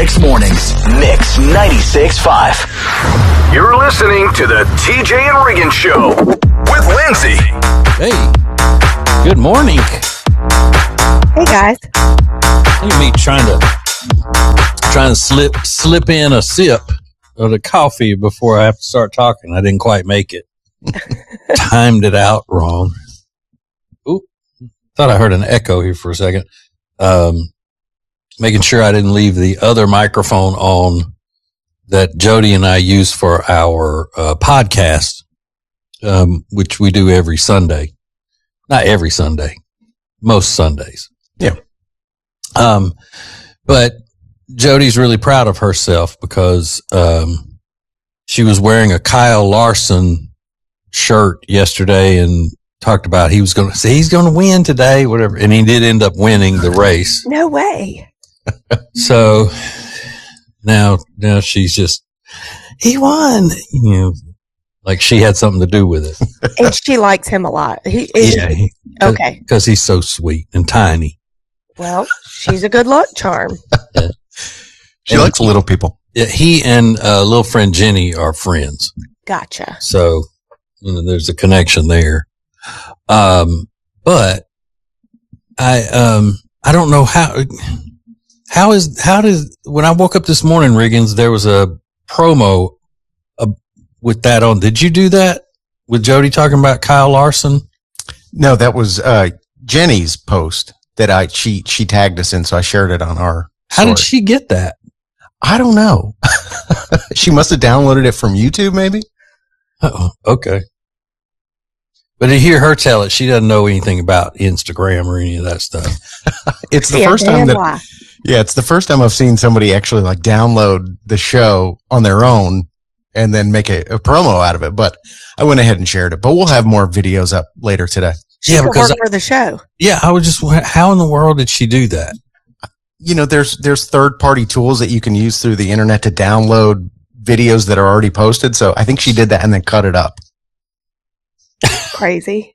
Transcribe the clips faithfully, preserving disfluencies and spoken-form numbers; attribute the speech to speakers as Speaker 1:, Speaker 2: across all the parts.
Speaker 1: Mix Mornings, Mix ninety-six point five.
Speaker 2: You're listening to the T J and Riggins Show with Lindsay.
Speaker 3: Hey, good morning.
Speaker 4: Hey guys.
Speaker 3: Look at me trying to trying to slip slip in a sip of the coffee before I have to start talking. I didn't quite make it. Timed it out wrong. Oop. Thought I heard an echo here for a second. Um, making sure I didn't leave the other microphone on that Jody and I use for our uh, podcast, um, which we do every Sunday. Not every Sunday, most Sundays.
Speaker 5: Yeah.
Speaker 3: Um, but Jody's really proud of herself because um, she was wearing a Kyle Larson shirt yesterday and talked about he was going to say he's going to win today, whatever. And he did end up winning the race.
Speaker 4: No way.
Speaker 3: So now, now she's just, he won, you know, like she had something to do with it.
Speaker 4: And she likes him a lot. He is.
Speaker 3: Yeah. He,
Speaker 4: Okay.
Speaker 3: Because he's so sweet and tiny.
Speaker 4: Well, she's a good luck charm.
Speaker 3: Yeah.
Speaker 5: She and likes little people.
Speaker 3: Yeah, he and uh, little friend Jenny are friends.
Speaker 4: Gotcha.
Speaker 3: So, you know, there's a connection there. Um, but I, um, I don't know how, how is, how does, when I woke up this morning, Riggins, there was a promo uh, with that on. Did you do that with Jody talking about Kyle Larson?
Speaker 5: No, that was, uh, Jenny's post that I, she, she tagged us in. So I shared it on our.
Speaker 3: How
Speaker 5: story.
Speaker 3: did she get that?
Speaker 5: I don't know. She must have downloaded it from YouTube, maybe.
Speaker 3: Oh, okay. But to hear her tell it, she doesn't know anything about Instagram or any of that stuff.
Speaker 5: It's the
Speaker 4: Yeah,
Speaker 5: first time that,
Speaker 4: why.
Speaker 5: yeah, it's the first time I've seen somebody actually like download the show on their own and then make a, a promo out of it. But I went ahead and shared it. But we'll have more videos up later today.
Speaker 4: She
Speaker 3: Yeah,
Speaker 4: could
Speaker 3: because
Speaker 4: work
Speaker 3: I-
Speaker 4: for the show.
Speaker 3: Yeah, I was just, how in the world did she do that?
Speaker 5: You know, there's there's third party tools that you can use through the internet to download videos that are already posted. So I think she did that and then cut it up.
Speaker 4: Crazy.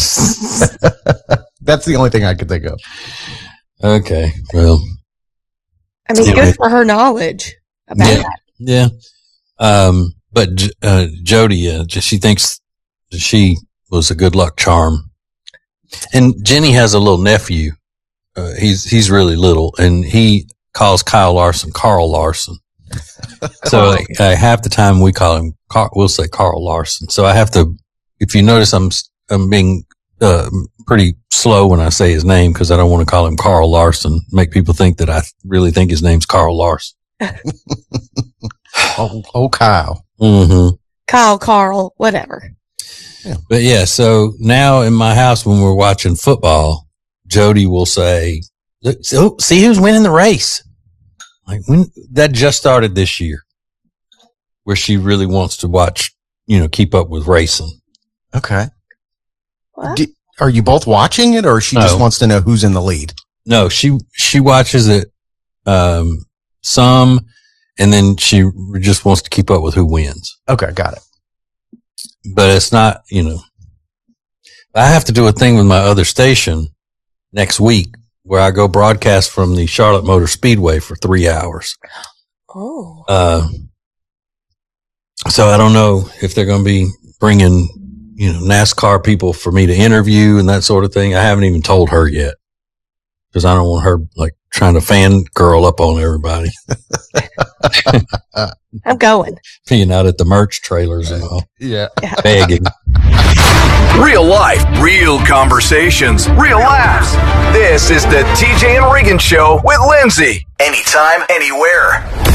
Speaker 5: That's the only thing I could think of.
Speaker 3: Okay, well,
Speaker 4: I mean,
Speaker 3: Anyway.
Speaker 4: good for her knowledge about
Speaker 3: Yeah.
Speaker 4: that.
Speaker 3: yeah. Um, but J- uh, Jody, uh, j- she thinks she was a good luck charm. And Jenny has a little nephew. Uh, he's, he's really little and he calls Kyle Larson, Carl Larson. So like, uh, half the time we call him, Car- we'll say Carl Larson. So I have to, if you notice, I'm, I'm being, uh, pretty slow when I say his name because I don't want to call him Carl Larson, make people think that I really think his name's Carl Larson.
Speaker 5: Oh, oh Kyle.
Speaker 3: Mm-hmm.
Speaker 4: Kyle, Carl, whatever.
Speaker 3: But yeah, so now in my house when we're watching football, Jody will say, "Look, so, see who's winning the race." Like when that just started this year, where she really wants to watch, you know, keep up with racing.
Speaker 5: Okay.
Speaker 4: What?
Speaker 5: Do, are you both watching it or she just
Speaker 3: No.
Speaker 5: wants to know who's in the lead?
Speaker 3: No, she she watches it um some, and then she just wants to keep up with who wins.
Speaker 5: Okay, got it.
Speaker 3: But it's not, you know. I have to do a thing with my other station next week where I go broadcast from the Charlotte Motor Speedway for three hours.
Speaker 4: Oh.
Speaker 3: Uh, so I don't know if they're going to be bringing, you know, NASCAR people for me to interview and that sort of thing. I haven't even told her yet because I don't want her like trying to fangirl up on everybody.
Speaker 4: I'm going.
Speaker 3: Being out at the merch trailers and all,
Speaker 5: Yeah.
Speaker 3: begging.
Speaker 2: Real life, real conversations, real laughs. This is the T J and Riggins Show with Lindsay. Anytime, anywhere.